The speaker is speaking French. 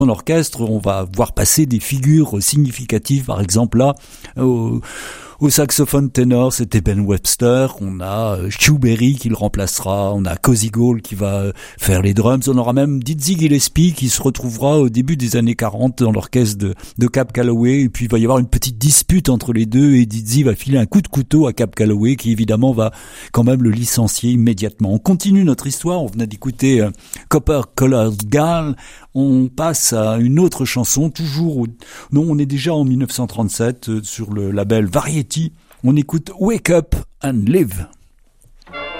En orchestre, on va voir passer des figures significatives, par exemple là, au saxophone ténor, c'était Ben Webster, on a Hugh Berry qui le remplacera, on a Cozy Gall qui va faire les drums, on aura même Dizzy Gillespie qui se retrouvera au début des années 40 dans l'orchestre de Cab Calloway, et puis il va y avoir une petite dispute entre les deux, et Dizzy va filer un coup de couteau à Cab Calloway qui évidemment va quand même le licencier immédiatement. On continue notre histoire, on venait d'écouter Copper Colored Gal, on passe à une autre chanson, non, on est déjà en 1937 sur le label Variety. On écoute Wake Up and Live.